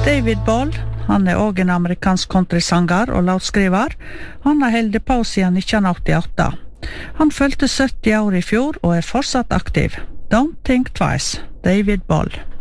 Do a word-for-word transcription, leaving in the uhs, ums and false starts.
David Ball, han er også en amerikansk countrysanger og låtskriver. Han har holdt på siden nitten åttiåtte. Han fylte sytti år i fjor og er fortsatt aktiv. Don't think twice, David Ball.